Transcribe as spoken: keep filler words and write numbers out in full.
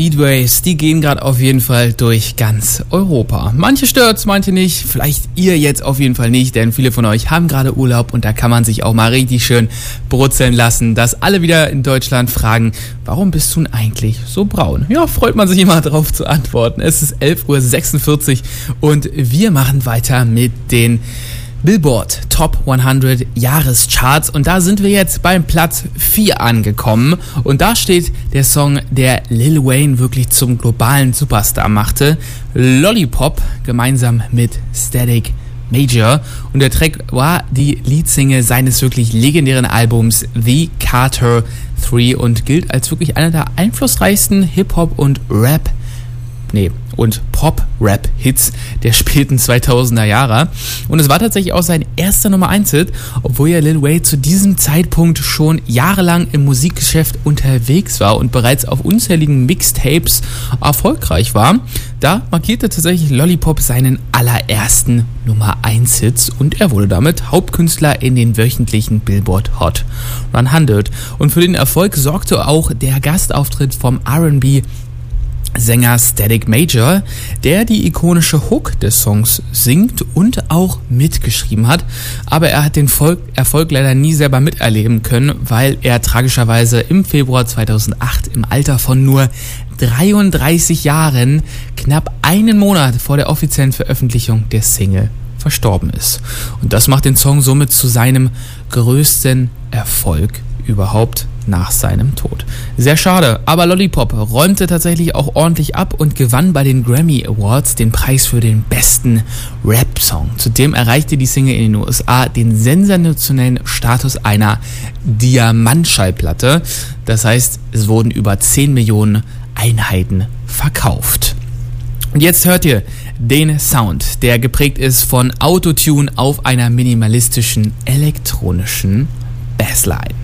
Heatwaves, die gehen gerade auf jeden Fall durch ganz Europa. Manche stört's, manche nicht. Vielleicht ihr jetzt auf jeden Fall nicht, denn viele von euch haben gerade Urlaub und da kann man sich auch mal richtig schön brutzeln lassen, dass alle wieder in Deutschland fragen, warum bist du denn eigentlich so braun? Ja, freut man sich immer drauf zu antworten. Es ist elf Uhr sechsundvierzig und wir machen weiter mit den Billboard Top hundert Jahrescharts und da sind wir jetzt beim Platz vier angekommen und da steht der Song, der Lil Wayne wirklich zum globalen Superstar machte, Lollipop, gemeinsam mit Static Major, und der Track war die Leadsingle seines wirklich legendären Albums The Carter drei und gilt als wirklich einer der einflussreichsten Hip-Hop und Rap Nee, und Pop-Rap-Hits der späten zweitausender Jahre. Und es war tatsächlich auch sein erster Nummer eins Hit, obwohl ja Lil Wayne zu diesem Zeitpunkt schon jahrelang im Musikgeschäft unterwegs war und bereits auf unzähligen Mixtapes erfolgreich war. Da markierte tatsächlich Lollipop seinen allerersten Nummer eins Hits und er wurde damit Hauptkünstler in den wöchentlichen Billboard Hot hundert. Und für den Erfolg sorgte auch der Gastauftritt vom R and B Sänger Static Major, der die ikonische Hook des Songs singt und auch mitgeschrieben hat, aber er hat den Volk, Erfolg leider nie selber miterleben können, weil er tragischerweise im Februar zweitausendacht im Alter von nur dreiunddreißig Jahren, knapp einen Monat vor der offiziellen Veröffentlichung der Single, verstorben ist. Und das macht den Song somit zu seinem größten Erfolg überhaupt nach seinem Tod. Sehr schade, aber Lollipop räumte tatsächlich auch ordentlich ab und gewann bei den Grammy Awards den Preis für den besten Rap-Song. Zudem erreichte die Single in den U S A den sensationellen Status einer Diamantschallplatte. Das heißt, es wurden über zehn Millionen Einheiten verkauft. Und jetzt hört ihr den Sound, der geprägt ist von Autotune auf einer minimalistischen elektronischen Bassline.